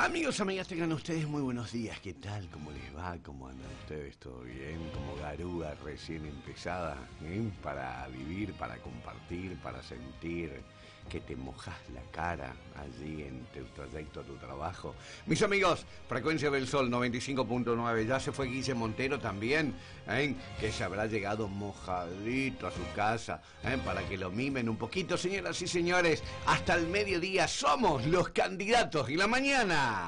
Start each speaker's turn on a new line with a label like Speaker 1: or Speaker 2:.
Speaker 1: Amigos, amigas, tengan ustedes muy buenos días. ¿Qué tal? ¿Cómo les va? ¿Cómo andan ustedes? ¿Todo bien? Como garuga recién empezada, para vivir, para compartir, para sentir que te mojas la cara allí en tu trayecto a tu trabajo. Mis amigos, Frecuencia del Sol 95.9. Ya se fue Guille Montero también, que se habrá llegado mojadito a su casa, para que lo mimen un poquito. Señoras y señores, hasta el mediodía somos los candidatos y la mañana.